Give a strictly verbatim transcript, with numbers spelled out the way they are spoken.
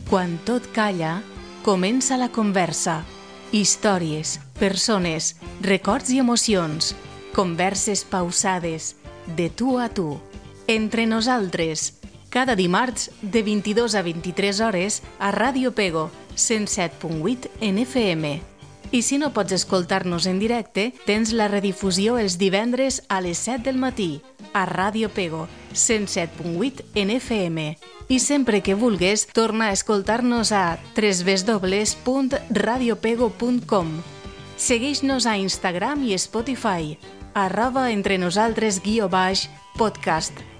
Quan tot calla, comença la conversa. Històries, persones, records i emocions. Converses pausades, de tu a tu. Entre nosaltres, cada dimarts de vint-i-dos a vint-i-tres hores a Ràdio Pego, cent set punt vuit en F M. I si no pots escoltar-nos en directe, tens la redifusió els divendres a les set del matí a Ràdio Pego, cent set punt vuit en F M. I sempre que vulgues, torna a escoltar-nos a w w w punt radio pego punt com. Segueix-nos a Instagram i Spotify, arroba entre nosaltres guió baix podcast.